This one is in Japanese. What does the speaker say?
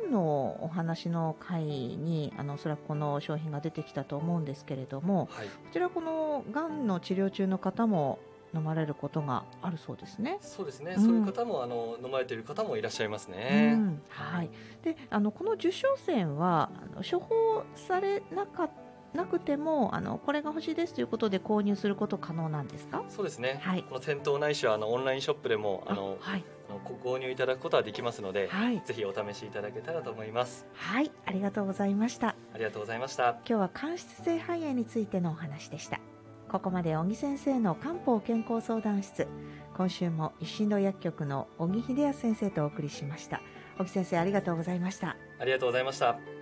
んのお話の回におそらくこの商品が出てきたと思うんですけれども、 はい、 こちらこのがんの治療中の方も飲まれることがあるそうですね。 そうですね、 うん、 そういう方も飲まれている方もいらっしゃいますうね。 ん、はい。でこの受賞箋は処方されなくてもこれが欲しいですということで購入すること可能なんですか？ そうですね、 はい、 この店頭ないしはオンラインショップでもはい、 購入いただくことはできますので、 はい、 ぜひお試しいただけたらと思います。 はい、ありがとうございました。 ありがとうございました。 今日は間質性肺炎についてのお話でした。ここまで小木先生の漢方健康相談室、今週も一心堂薬局の小木秀康先生とお送りしました。小木先生、ありがとうございました。 ありがとうございました。